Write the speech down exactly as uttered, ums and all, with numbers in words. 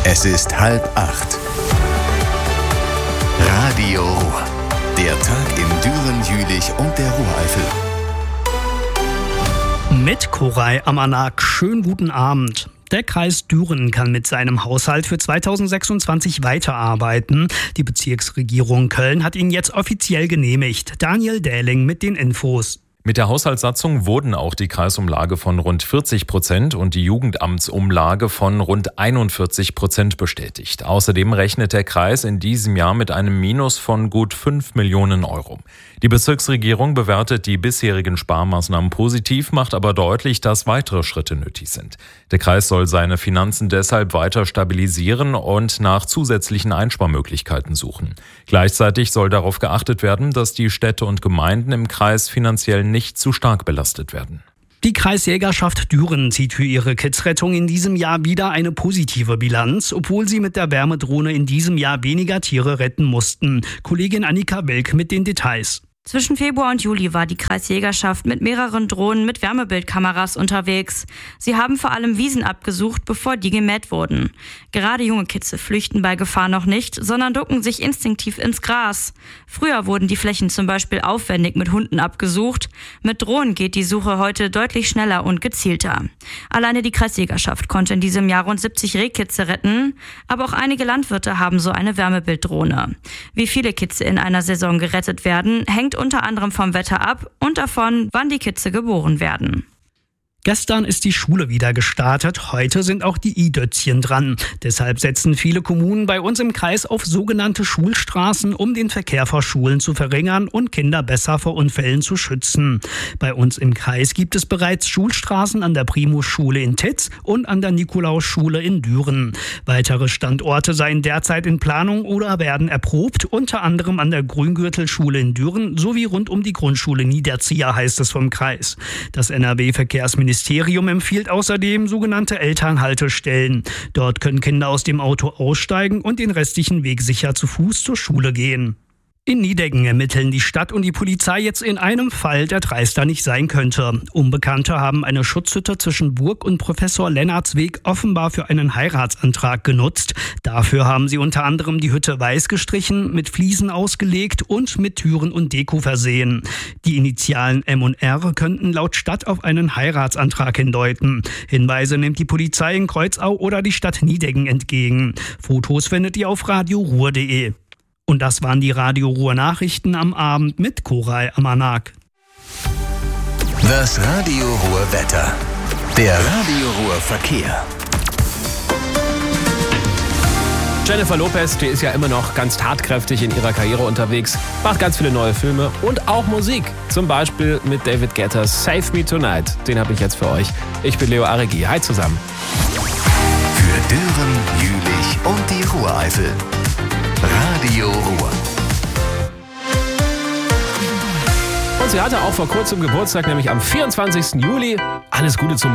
Es ist halb acht. Radio Ruhr. Der Tag in Düren, Jülich und der Ruhreifel. Mit Koray Amanak. Schönen guten Abend. Der Kreis Düren kann mit seinem Haushalt für zweitausendsechsundzwanzig weiterarbeiten. Die Bezirksregierung Köln hat ihn jetzt offiziell genehmigt. Daniel Dähling mit den Infos. Mit der Haushaltssatzung wurden auch die Kreisumlage von rund vierzig Prozent und die Jugendamtsumlage von rund einundvierzig Prozent bestätigt. Außerdem rechnet der Kreis in diesem Jahr mit einem Minus von gut fünf Millionen Euro. Die Bezirksregierung bewertet die bisherigen Sparmaßnahmen positiv, macht aber deutlich, dass weitere Schritte nötig sind. Der Kreis soll seine Finanzen deshalb weiter stabilisieren und nach zusätzlichen Einsparmöglichkeiten suchen. Gleichzeitig soll darauf geachtet werden, dass die Städte und Gemeinden im Kreis finanziell nicht zu stark belastet werden. Die Kreisjägerschaft Düren zieht für ihre Kidsrettung in diesem Jahr wieder eine positive Bilanz, obwohl sie mit der Wärmedrohne in diesem Jahr weniger Tiere retten mussten. Kollegin Annika Wilk mit den Details. Zwischen Februar und Juli war die Kreisjägerschaft mit mehreren Drohnen mit Wärmebildkameras unterwegs. Sie haben vor allem Wiesen abgesucht, bevor die gemäht wurden. Gerade junge Kitze flüchten bei Gefahr noch nicht, sondern ducken sich instinktiv ins Gras. Früher wurden die Flächen zum Beispiel aufwendig mit Hunden abgesucht. Mit Drohnen geht die Suche heute deutlich schneller und gezielter. Alleine die Kreisjägerschaft konnte in diesem Jahr rund siebzig Rehkitze retten, aber auch einige Landwirte haben so eine Wärmebilddrohne. Wie viele Kitze in einer Saison gerettet werden, hängt unter anderem vom Wetter ab und davon, wann die Kitze geboren werden. Gestern ist die Schule wieder gestartet, heute sind auch die I-Dötzchen dran. Deshalb setzen viele Kommunen bei uns im Kreis auf sogenannte Schulstraßen, um den Verkehr vor Schulen zu verringern und Kinder besser vor Unfällen zu schützen. Bei uns im Kreis gibt es bereits Schulstraßen an der Primus-Schule in Titz und an der Nikolaus-Schule in Düren. Weitere Standorte seien derzeit in Planung oder werden erprobt, unter anderem an der Grüngürtelschule in Düren sowie rund um die Grundschule Niederzieher, heißt es vom Kreis. Das N R W-Verkehrsministerium Das Ministerium empfiehlt außerdem sogenannte Elternhaltestellen. Dort können Kinder aus dem Auto aussteigen und den restlichen Weg sicher zu Fuß zur Schule gehen. In Nideggen ermitteln die Stadt und die Polizei jetzt in einem Fall, der dreister nicht sein könnte. Unbekannte haben eine Schutzhütte zwischen Burg und Professor Lennartsweg offenbar für einen Heiratsantrag genutzt. Dafür haben sie unter anderem die Hütte weiß gestrichen, mit Fliesen ausgelegt und mit Türen und Deko versehen. Die Initialen M und R könnten laut Stadt auf einen Heiratsantrag hindeuten. Hinweise nimmt die Polizei in Kreuzau oder die Stadt Nideggen entgegen. Fotos findet ihr auf radio ruhr punkt de. Und das waren die Radio Ruhr Nachrichten am Abend mit Koray Amanak. Das Radio Ruhr Wetter. Der Radio Ruhr Verkehr. Jennifer Lopez, die ist ja immer noch ganz tatkräftig in ihrer Karriere unterwegs, macht ganz viele neue Filme und auch Musik. Zum Beispiel mit David Guetta's Save Me Tonight. Den habe ich jetzt für euch. Ich bin Leo Aregi. Hi zusammen. Für Düren, Jülich und die Ruhreifel. Radio Ruhr. Und sie hatte auch vor kurzem Geburtstag, nämlich am vierundzwanzigsten Juli. Alles Gute zum